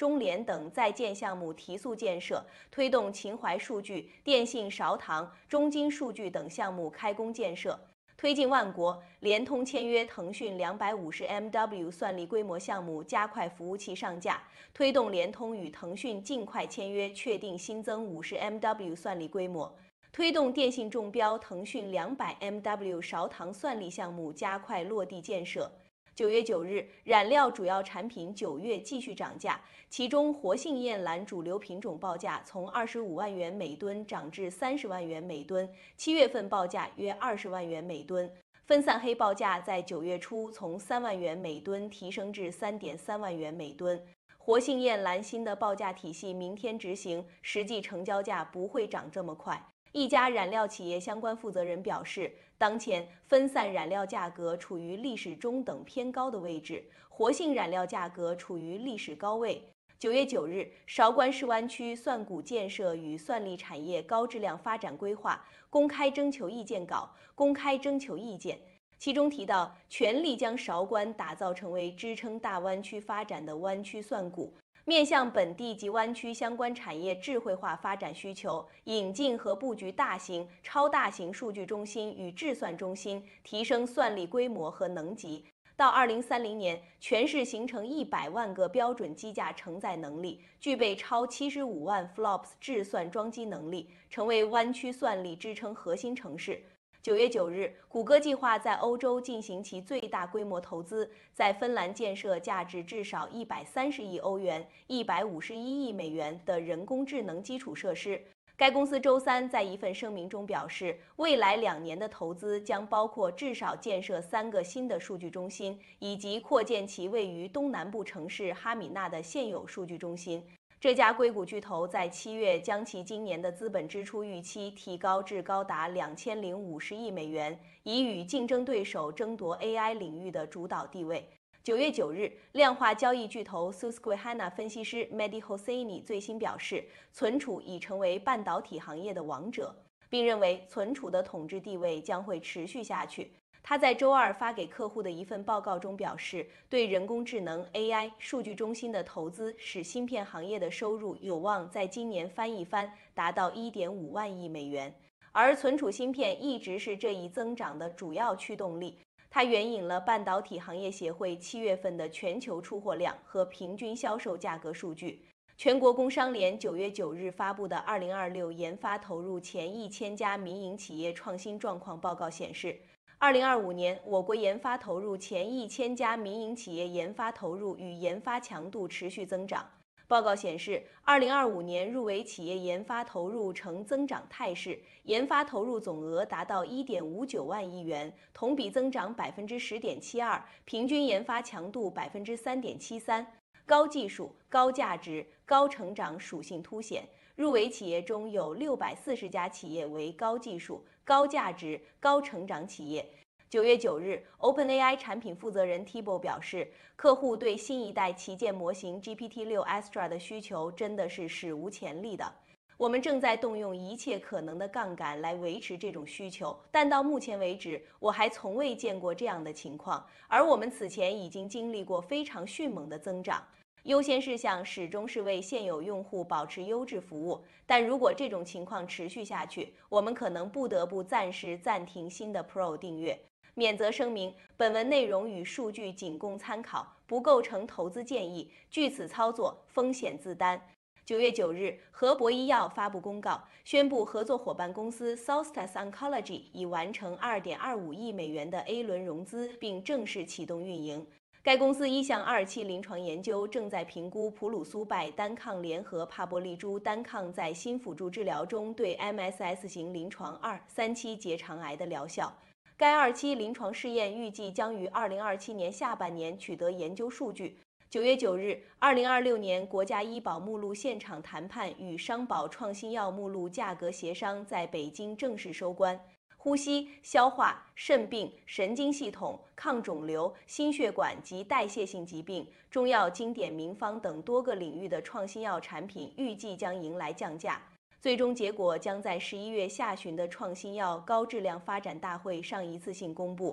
中联等在建项目提速建设，推动秦淮数据、电信韶唐、中金数据等项目开工建设。推进万国、联通签约腾讯250MW 算力规模项目，加快服务器上架，推动联通与腾讯尽快签约，确定新增50MW 算力规模。推动电信中标腾讯200MW 韶唐算力项目加快落地建设。9月9日，染料主要产品9月继续涨价，其中活性艳蓝主流品种报价从25万元每吨涨至30万元每吨，7月份报价约20万元每吨。分散黑报价在9月初从3万元每吨提升至3.3万元每吨。活性艳蓝新的报价体系明天执行，实际成交价不会涨这么快。一家染料企业相关负责人表示，当前分散染料价格处于历史中等偏高的位置，活性染料价格处于历史高位。9月9日，韶关市湾区算股建设与算力产业高质量发展规划公开征求意见稿公开征求意见，其中提到，全力将韶关打造成为支撑大湾区发展的湾区算股。面向本地及湾区相关产业智慧化发展需求，引进和布局大型、超大型数据中心与智算中心，提升算力规模和能级。到2030年，全市形成100万个标准机架承载能力，具备超75万 FLOPS 智算装机能力，成为湾区算力支撑核心城市。9月9日，谷歌计划在欧洲进行其最大规模投资，在芬兰建设价值至少130亿欧元、151亿美元的人工智能基础设施。该公司周三在一份声明中表示，未来2年的投资将包括至少建设3个新的数据中心，以及扩建其位于东南部城市哈米纳的现有数据中心。这家硅谷巨头在7月将其今年的资本支出预期提高至高达2050亿美元，以与竞争对手争夺 AI 领域的主导地位。9月9日，量化交易巨头 Susquehanna 分析师 Mehdi Hosseini 最新表示，存储已成为半导体行业的王者，并认为存储的统治地位将会持续下去。他在周二发给客户的一份报告中表示，对人工智能 AI 数据中心的投资使芯片行业的收入有望在今年翻一番，达到1.5万亿美元。而存储芯片一直是这一增长的主要驱动力。他援引了半导体行业协会7月份的全球出货量和平均销售价格数据。全国工商联9月9日发布的2026研发投入前1000家民营企业创新状况报告显示，2025年，我国研发投入前1000家民营企业研发投入与研发强度持续增长。报告显示，2025年入围企业研发投入呈增长态势，研发投入总额达到1.59万亿元，同比增长10.72%，平均研发强度3.73%。高技术、高价值、高成长属性凸显。入围企业中有640家企业为高技术、高价值、高成长企业。9月9日 ，OpenAI 产品负责人 Thibault 表示，客户对新一代旗舰模型 GPT-6 Astra 的需求真的是史无前例的。我们正在动用一切可能的杠杆来维持这种需求，但到目前为止，我还从未见过这样的情况。而我们此前已经经历过非常迅猛的增长。优先事项始终是为现有用户保持优质服务，但如果这种情况持续下去，我们可能不得不暂时暂停新的 Pro 订阅。免责声明：本文内容与数据仅供参考，不构成投资建议，据此操作风险自担。9月9日，和博医药发布公告，宣布合作伙伴公司 Solstice Oncology 已完成2.25亿美元的 A 轮融资，并正式启动运营。该公司1项2期临床研究正在评估普鲁苏拜单抗联合帕波利珠单抗在新辅助治疗中对 MSS 型临床2、3期结肠癌的疗效。该2期临床试验预计将于2027年下半年取得研究数据。9月9日，2026年国家医保目录现场谈判与商保创新药目录价格协商在北京正式收官。呼吸、消化、肾病、神经系统、抗肿瘤、心血管及代谢性疾病、中药经典名方等多个领域的创新药产品预计将迎来降价。最终结果将在11月下旬的创新药高质量发展大会上一次性公布。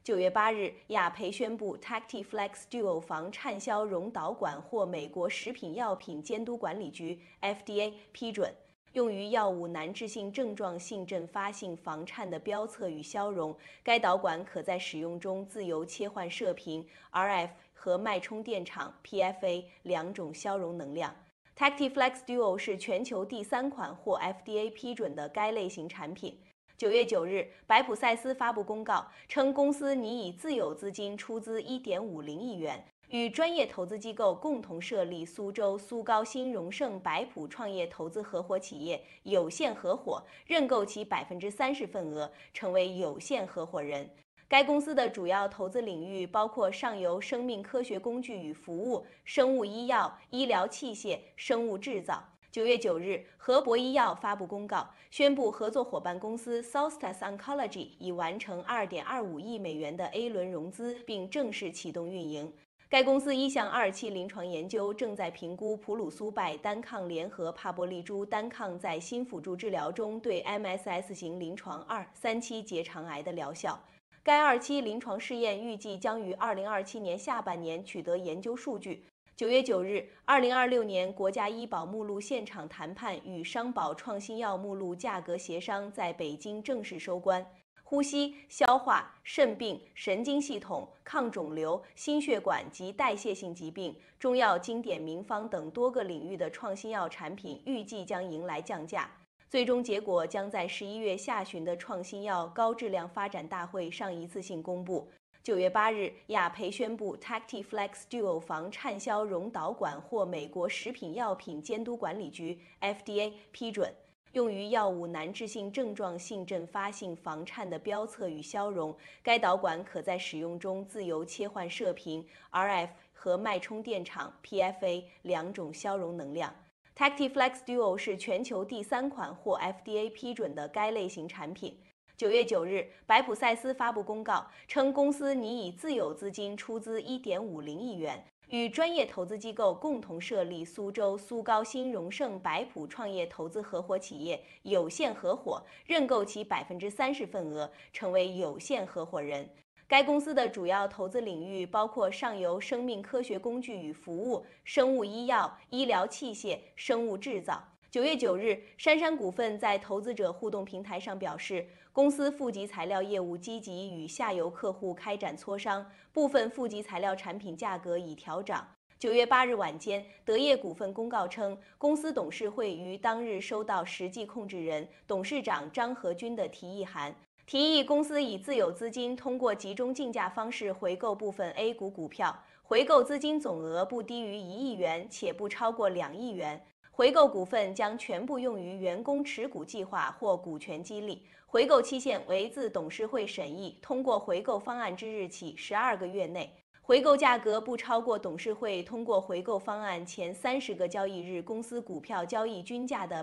9月8日，雅培宣布 TactiFlex Duo 防畅销溶导管获美国食品药品监督管理局 FDA 批准，用于药物难治性症状性阵发性房颤的标测与消融。该导管可在使用中自由切换射频、RF 和脉冲电场 PFA 两种消融能量。TactiFlex Duo 是全球第3款获 FDA 批准的该类型产品。9月9日，白普赛斯发布公告称，公司拟以自有资金出资1.50亿元，与专业投资机构共同设立苏州苏高新荣盛白普创业投资合伙企业有限合伙，认购其30%份额，成为有限合伙人。该公司的主要投资领域包括上游生命科学工具与服务、生物医药、医疗器械、生物制造。9月9日，合博医药发布公告，宣布合作伙伴公司 Solstice Oncology 已完成2.25亿美元的 A 轮融资，并正式启动运营。该公司1项2期临床研究正在评估普鲁苏拜单抗联合帕博利珠单抗在新辅助治疗中对 MSS 型临床2、3期结肠癌的疗效。该2期临床试验预计将于2027年下半年取得研究数据。9月9日，2026年国家医保目录现场谈判与商保创新药目录价格协商在北京正式收官。呼吸、消化、肾病、神经系统、抗肿瘤、心血管及代谢性疾病、中药经典名方等多个领域的创新药产品预计将迎来降价。最终结果将在11月下旬的创新药高质量发展大会上一次性公布。9月8日，雅培宣布 TactiFlex Duo 防畅销溶导管获美国食品药品监督管理局 FDA 批准，用于药物难治性症状性阵发性房颤的标测与消融。该导管可在使用中自由切换射频、RF 和脉冲电场 PFA 两种消融能量。TactiFlex Duo 是全球第3款获 FDA 批准的该类型产品。9月9日，白普赛斯发布公告称，公司拟以自有资金出资1.50亿元，与专业投资机构共同设立苏州苏高新荣盛白普创业投资合伙企业有限合伙，认购其30%份额，成为有限合伙人。该公司的主要投资领域包括上游生命科学工具与服务、生物医药、医疗器械、生物制造。9月9日，杉杉股份在投资者互动平台上表示，公司负极材料业务积极与下游客户开展磋商，部分负极材料产品价格已调涨。9月8日晚间，德业股份公告称，公司董事会于当日收到实际控制人、董事长张和军的提议函，提议公司以自有资金通过集中竞价方式回购部分 A 股股票，回购资金总额不低于1亿元，且不超过2亿元。回购股份将全部用于员工持股计划或股权激励，回购期限为自董事会审议通过回购方案之日起12个月内，回购价格不超过董事会通过回购方案前30个交易日公司股票交易均价的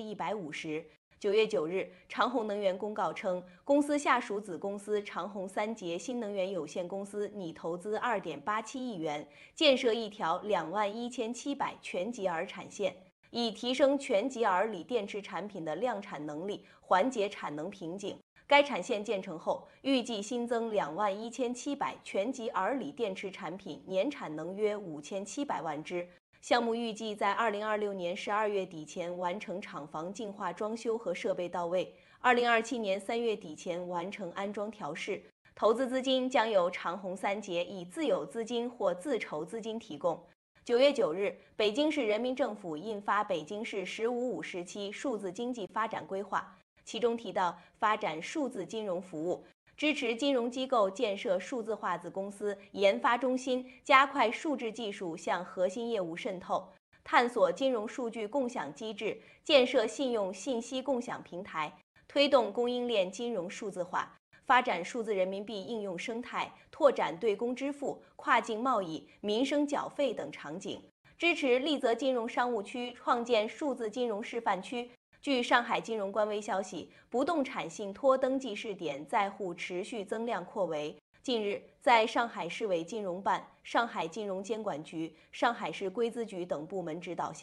150%。9月9日，长虹能源公告称，公司下属子公司长虹三杰新能源有限公司拟投资2.87亿元，建设一条21700全极尔产线，以提升全极尔锂电池产品的量产能力，缓解产能瓶颈。该产线建成后，预计新增21700全极尔锂电池产品，年产能约5700万只。项目预计在2026年12月底前完成厂房净化装修和设备到位，2027年3月底前完成安装调试。投资资金将由长虹三杰以自有资金或自筹资金提供。9月9日，北京市人民政府印发《北京市“十五五”时期数字经济发展规划》，其中提到发展数字金融服务，支持金融机构建设数字化子公司、研发中心，加快数字技术向核心业务渗透，探索金融数据共享机制，建设信用信息共享平台，推动供应链金融数字化，发展数字人民币应用生态，拓展对公支付、跨境贸易、民生缴费等场景，支持丽泽金融商务区创建数字金融示范区。据上海金融官微消息，不动产信托登记试点在沪持续增量扩围。近日，在上海市委金融办、上海金融监管局、上海市规资局等部门指导下，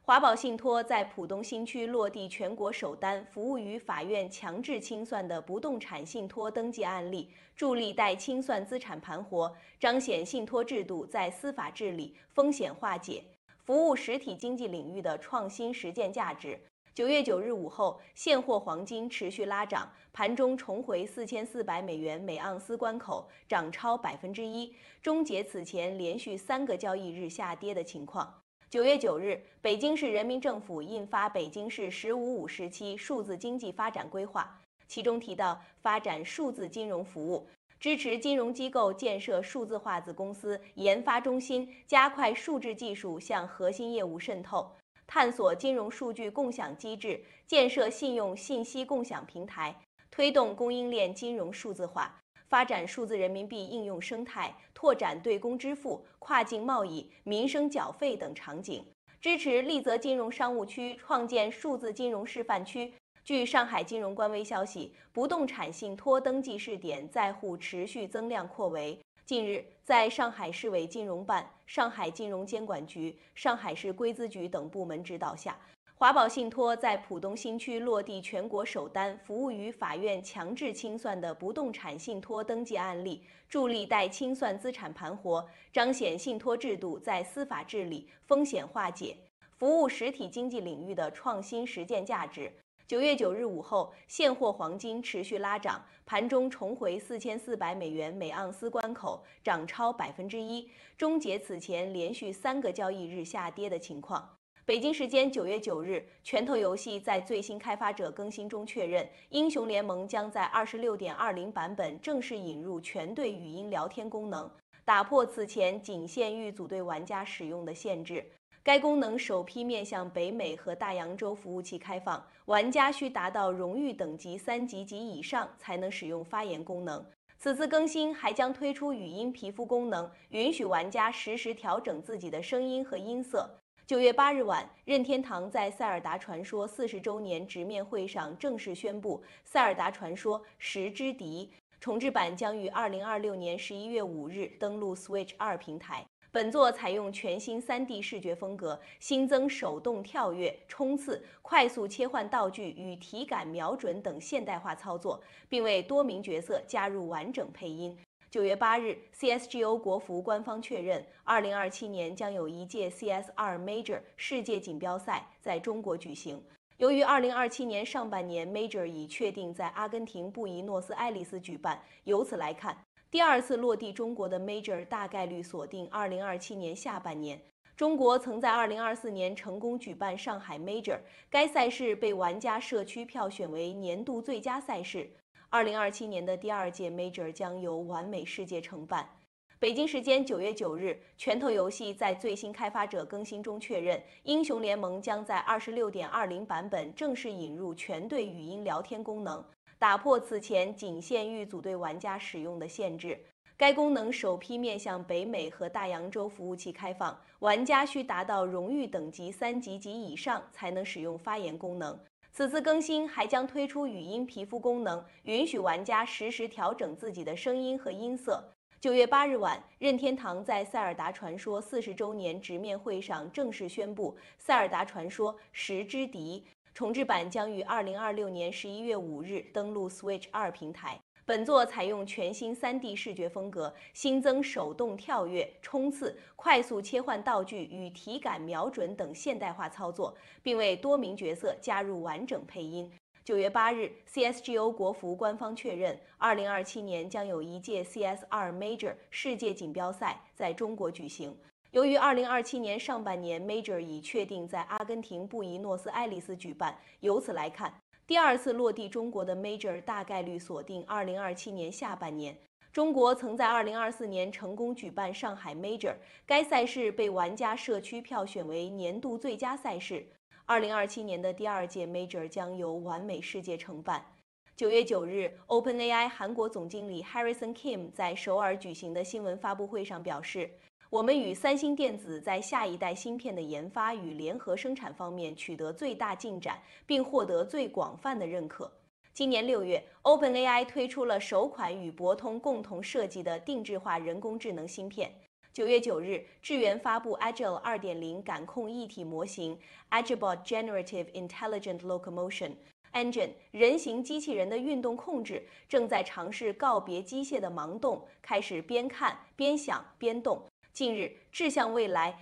华宝信托在浦东新区落地全国首单服务于法院强制清算的不动产信托登记案例，助力待清算资产盘活，彰显信托制度在司法治理、风险化解、服务实体经济领域的创新实践价值。9月9日午后，现货黄金持续拉涨，盘中重回$4400每盎司关口，涨超1%，终结此前连续3个交易日下跌的情况。9月9日，北京市人民政府印发《北京市“十五五”时期数字经济发展规划》，其中提到发展数字金融服务，支持金融机构建设数字化子公司研发中心，加快数字技术向核心业务渗透，探索金融数据共享机制，建设信用信息共享平台，推动供应链金融数字化。发展数字人民币应用生态，拓展对公支付、跨境贸易、民生缴费等场景，支持丽泽金融商务区创建数字金融示范区。据上海金融官微消息，不动产信托登记试点在沪持续增量扩围。近日，在上海市委金融办、上海金融监管局、上海市规资局等部门指导下，华宝信托在浦东新区落地全国首单服务于法院强制清算的不动产信托登记案例，助力待清算资产盘活，彰显信托制度在司法治理、风险化解、服务实体经济领域的创新实践价值。9月9日午后，现货黄金持续拉涨，盘中重回$4400每盎司关口，涨超1%，终结此前连续3个交易日下跌的情况。北京时间9月9日，拳头游戏在最新开发者更新中确认，英雄联盟将在26.20版本正式引入全队语音聊天功能，打破此前仅限于组队玩家使用的限制。该功能首批面向北美和大洋洲服务器开放，玩家需达到荣誉等级3级及以上才能使用发言功能。此次更新还将推出语音皮肤功能，允许玩家实时调整自己的声音和音色。9月8日晚，任天堂在《塞尔达传说》40周年直面会上正式宣布，《塞尔达传说：时之笛》重制版将于2026年11月5日登陆 Switch 2平台。本作采用全新3D 视觉风格，新增手动跳跃、冲刺、快速切换道具与体感瞄准等现代化操作，并为多名角色加入完整配音。9月8日 ，CSGO 国服官方确认，2027年将有一届 CS2 Major 世界锦标赛在中国举行。由于2027年上半年 Major 已确定在阿根廷布宜诺斯艾利斯举办，由此来看，第2次落地中国的 Major 大概率锁定2027年下半年。中国曾在2024年成功举办上海 Major， 该赛事被玩家社区票选为年度最佳赛事。2027年的第2届 Major 将由完美世界承办。北京时间9月9日，拳头游戏在最新开发者更新中确认，英雄联盟将在26.20版本正式引入全队语音聊天功能，打破此前仅限于组队玩家使用的限制。该功能首批面向北美和大洋洲服务器开放，玩家需达到荣誉等级3级及以上才能使用发言功能。此次更新还将推出语音皮肤功能，允许玩家实时调整自己的声音和音色。9月8日晚，任天堂在《塞尔达传说》40周年直面会上正式宣布，《塞尔达传说：时之笛》重制版将于2026年11月5日登陆 Switch 2平台。本作采用全新3D 视觉风格，新增手动跳跃、冲刺、快速切换道具与体感瞄准等现代化操作，并为多名角色加入完整配音。9月8日 ，CSGO 国服官方确认，2027年将有一届 CS2 Major 世界锦标赛在中国举行。由于2027年上半年 Major 已确定在阿根廷布宜诺斯艾利斯举办，由此来看，第2次落地中国的 Major 大概率锁定2027年下半年。中国曾在2024年成功举办上海 Major， 该赛事被玩家社区票选为年度最佳赛事。2027年的第2届 Major 将由完美世界承办。9月9日 ，OpenAI 韩国总经理 Harrison Kim 在首尔举行的新闻发布会上表示，我们与三星电子在下一代芯片的研发与联合生产方面取得最大进展，并获得最广泛的认可。今年6月 ，OpenAI 推出了首款与博通共同设计的定制化人工智能芯片。 9月9日，智源发布 Agile 2.0感控一体模型 Agilebot Generative Intelligent Locomotion Engine 人形机器人的运动控制正在尝试告别机械的盲动，开始边看边想边动。近日，智向未来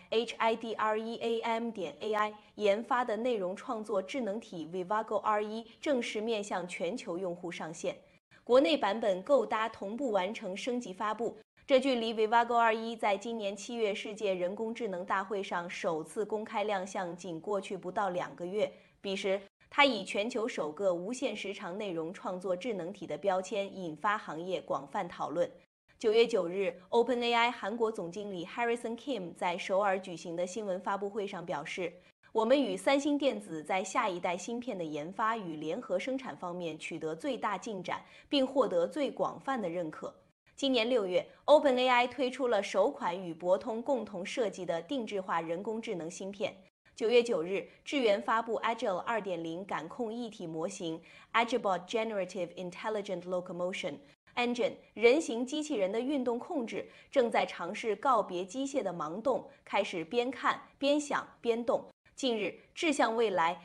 HIDREAM.AI 研发的内容创作智能体 Vivago R1正式面向全球用户上线，国内版本购搭同步完成升级发布。这距离 Vivago R1在今年7月世界人工智能大会上首次公开亮相仅过去不到2个月。彼时，它以全球首个无限时长内容创作智能体的标签引发行业广泛讨论。9月9日 ，OpenAI 韩国总经理 Harrison Kim 在首尔举行的新闻发布会上表示，我们与三星电子在下一代芯片的研发与联合生产方面取得最大进展，并获得最广泛的认可。今年6月 ，OpenAI 推出了首款与博通共同设计的定制化人工智能芯片。9月9日，智源发布 Agile 2.0感控一体模型 Agilebot Generative Intelligent Locomotion Engine 人形机器人的运动控制正在尝试告别机械的盲动，开始边看边想边动。近日，智向未来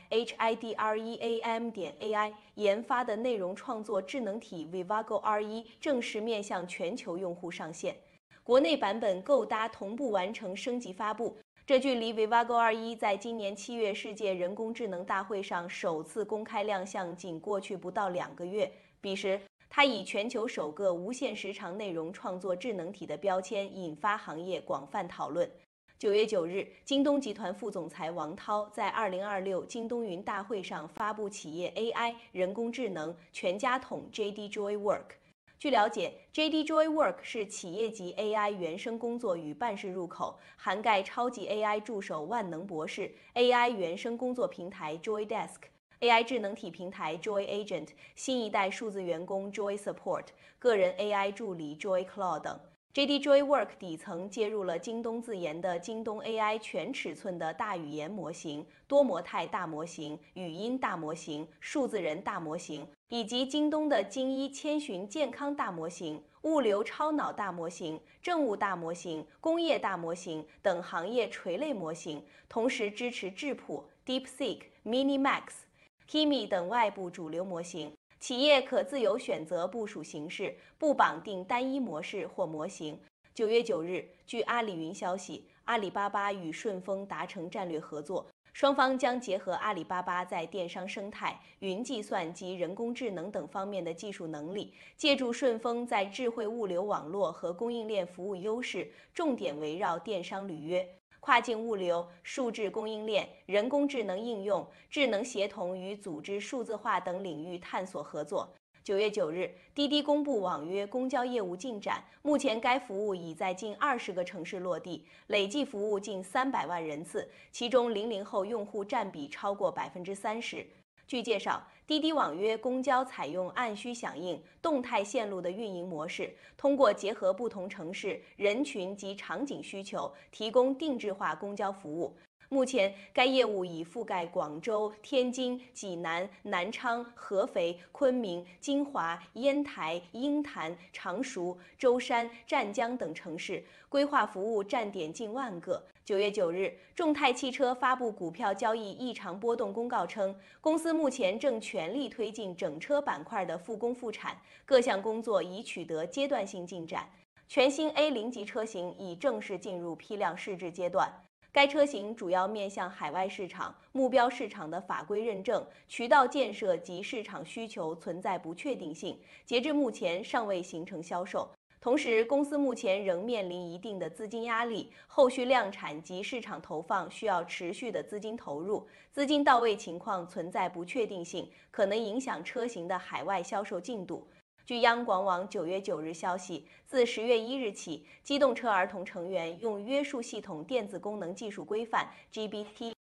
HIDREAM.AI 研发的内容创作智能体 Vivago R1正式面向全球用户上线，国内版本购搭同步完成升级发布。这距离 Vivago R1在今年7月世界人工智能大会上首次公开亮相仅过去不到2个月。彼时，它以全球首个无限时长内容创作智能体的标签引发行业广泛讨论。9月9日，京东集团副总裁王涛在2026京东云大会上发布企业 AI 人工智能全家桶 JD Joy Work。据了解 ，JD Joy Work 是企业级 AI 原生工作与办事入口，涵盖超级 AI 助手万能博士、AI 原生工作平台 Joy Desk、AI 智能体平台 Joy Agent、新一代数字员工 Joy Support、个人 AI 助理 Joy Claw 等。JD Joy Work 底层接入了京东自研的京东 AI 全尺寸的大语言模型、多模态大模型、语音大模型、数字人大模型，以及京东的京一千寻健康大模型、物流超脑大模型、政务大模型、工业大模型等行业垂类模型，同时支持智谱、DeepSeek、Minimax、Kimi 等外部主流模型。企业可自由选择部署形式，不绑定单一模式或模型。9月9日，据阿里云消息，阿里巴巴与顺丰达成战略合作，双方将结合阿里巴巴在电商生态、云计算及人工智能等方面的技术能力，借助顺丰在智慧物流网络和供应链服务优势，重点围绕电商履约、跨境物流、数字供应链、人工智能应用、智能协同与组织数字化等领域探索合作。9月9日，滴滴公布网约公交业务进展，目前该服务已在近20个城市落地，累计服务近300万人次，其中00后用户占比超过30%。据介绍，滴滴网约公交采用按需响应、动态线路的运营模式，通过结合不同城市、人群及场景需求，提供定制化公交服务。目前，该业务已覆盖广州、天津、济南、南昌、合肥、昆明、金华、烟台、鹰潭、常熟、舟山、湛江等城市，规划服务站点近万个。9月9日，众泰汽车发布股票交易异常波动公告称，公司目前正全力推进整车板块的复工复产，各项工作已取得阶段性进展。全新 A0级车型已正式进入批量试制阶段。该车型主要面向海外市场，目标市场的法规认证、渠道建设及市场需求存在不确定性，截至目前尚未形成销售。同时，公司目前仍面临一定的资金压力，后续量产及市场投放需要持续的资金投入，资金到位情况存在不确定性，可能影响车型的海外销售进度。据央广网9月9日消息，自10月1日起，机动车儿童成员用约束系统电子功能技术规范 （GB/T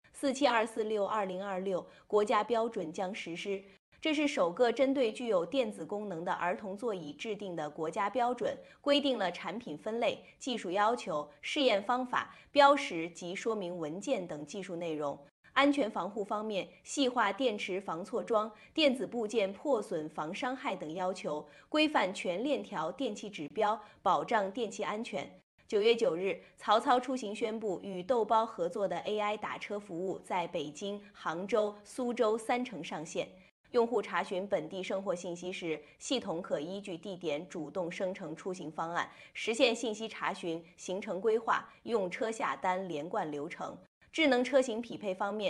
47246-2026）国家标准将实施。这是首个针对具有电子功能的儿童座椅制定的国家标准，规定了产品分类、技术要求、试验方法、标识及说明文件等技术内容。安全防护方面，细化电池防错装、电子部件破损防伤害等要求，规范全链条电气指标，保障电气安全。 9月9日，曹操出行宣布与豆包合作的 AI 打车服务在北京、杭州、苏州3城上线。用户查询本地生活信息时，系统可依据地点主动生成出行方案，实现信息查询、行程规划、用车下单连贯流程。智能车型匹配方面，